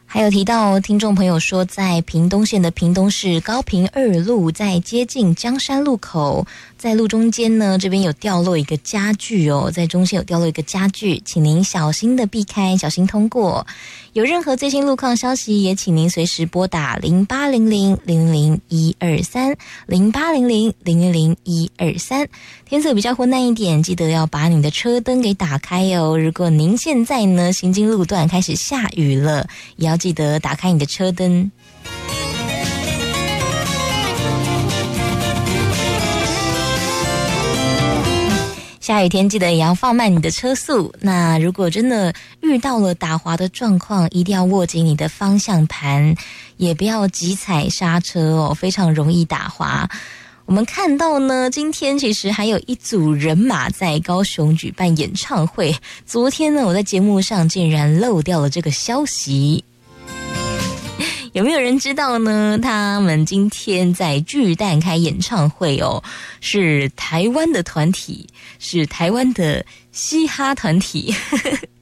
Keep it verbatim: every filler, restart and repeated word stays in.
还有提到听众朋友说，在屏东县的屏东市高屏二路，在接近江山路口，在路中间呢，这边有掉落一个家具哦，在中线有掉落一个家具，请您小心的避开，小心通过。有任何最新路况消息，也请您随时拨打零八零零零零一二三零八零零零零零一二三。天色比较昏暗一点，记得要把你的车灯给打开哦。如果您现在呢行经路段开始下雨了，也要记得打开你的车灯。下雨天记得也要放慢你的车速。那如果真的遇到了打滑的状况，一定要握紧你的方向盘，也不要急踩刹车哦，非常容易打滑。我们看到呢，今天其实还有一组人马在高雄举办演唱会。昨天呢，我在节目上竟然漏掉了这个消息。有没有人知道呢？他们今天在巨蛋开演唱会哦，是台湾的团体，是台湾的嘻哈团体。